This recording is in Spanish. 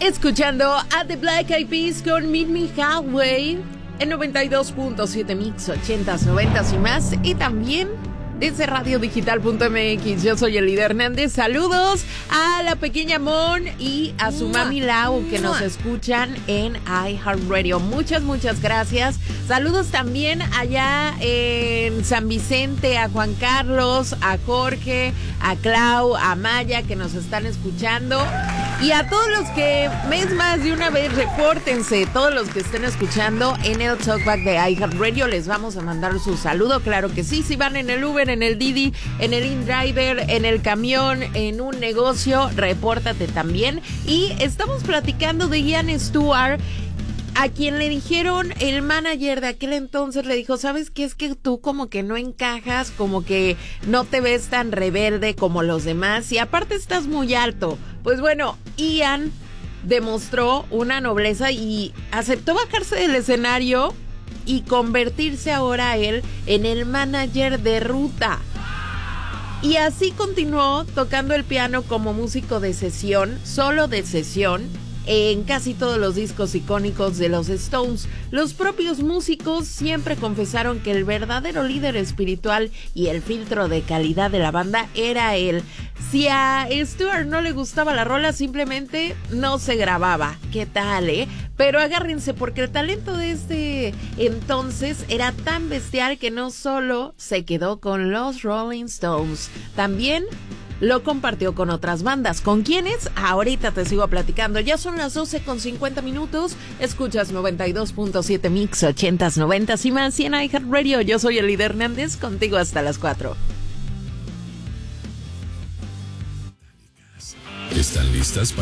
Escuchando a The Black Eyed Peas con Meet Me Halfway en 92.7 Mix 80s, 90s y más. Y también desde radiodigital.mx. Yo soy Elida Hernández. Saludos a la pequeña Mon y a su mami Lau, que nos escuchan en iHeartRadio. Muchas gracias. Saludos también allá en San Vicente a Juan Carlos, a Jorge, a Clau, a Maya, que nos están escuchando. Y a todos los que, mes más de una vez, repórtense, todos los que estén escuchando en el Talkback de iHeartRadio, les vamos a mandar su saludo, claro que sí. Si van en el Uber, en el Didi, en el InDriver, en el camión, en un negocio, repórtate también. Y estamos platicando de Ian Stewart, a quien le dijeron, el manager de aquel entonces le dijo, ¿sabes qué? Es que tú como que no encajas, como que no te ves tan rebelde como los demás y aparte estás muy alto. Pues bueno, Ian demostró una nobleza y aceptó bajarse del escenario y convertirse ahora él en el manager de ruta. Y así continuó tocando el piano como músico de sesión, solo de sesión, en casi todos los discos icónicos de los Stones. Los propios músicos siempre confesaron que el verdadero líder espiritual y el filtro de calidad de la banda era él. Si a Stewart no le gustaba la rola, simplemente no se grababa. ¿Qué tal, Pero agárrense, porque el talento de este entonces era tan bestial que no solo se quedó con los Rolling Stones, también lo compartió con otras bandas. ¿Con quiénes? Ahorita te sigo platicando. Ya son las 12:50. Escuchas 92.7 Mix 80s, 90s y más. Y en iHeartRadio, yo soy Elida Hernández, contigo hasta las 4. ¿Están listas para